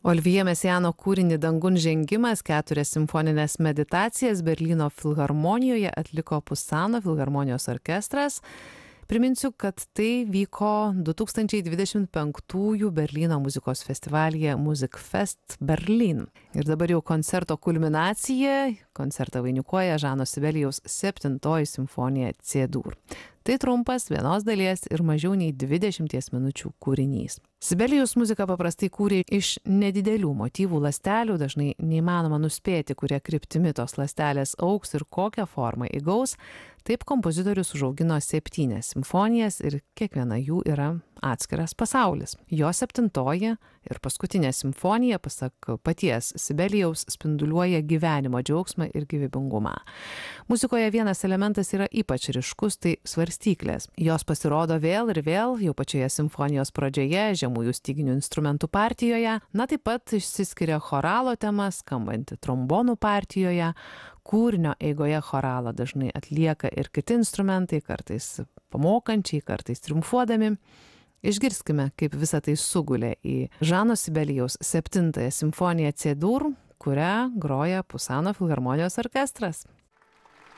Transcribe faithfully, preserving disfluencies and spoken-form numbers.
Olivier Messiaeno kūrinį Dangun žengimas, keturias simfonines meditacijas Berlyno filharmonijoje atliko Pusano filharmonijos orkestras. Priminsiu, kad tai vyko du tūkstančiai dvidešimt penktųjų Berlyno muzikos festivalyje Musikfest Berlin. Ir dabar jau koncerto kulminacija, koncertą vainikuoja Žano Sibelijaus septintoji simfonija C-dur. Tai trumpas vienos dalies ir mažiau nei dvidešimties minučių kūrinys. Sibelijaus muziką paprastai kūrė iš nedidelių motyvų ląstelių, dažnai neįmanoma nuspėti, kuria kryptimi tos ląstelės augs ir kokią formą įgaus. Taip kompozitorius užaugino septynias simfonijas ir kiekviena jų yra atskiras pasaulis. Jo septintoji ir paskutinė simfonija, pasak paties Sibelijaus, spinduliuoja gyvenimo džiaugsmą ir gyvybingumą. Muzikoje vienas elementas yra ypač ryškus, tai svarstyklės. Jos pasirodo vėl ir vėl, jau pačioje simfonijos pradžioje, žemųjų styginių instrumentų partijoje. Na, taip pat išsiskiria choralo tema, skambanti trombonų partijoje. Kūrinio eigoje choralą dažnai atlieka ir kiti instrumentai, kartais pamokančiai, kartais triumfuodami. Išgirskime, kaip visa tai sugulė į Žano Sibelijaus septintąją simfoniją C-dur, kurią groja Pusano filharmonijos orkestras.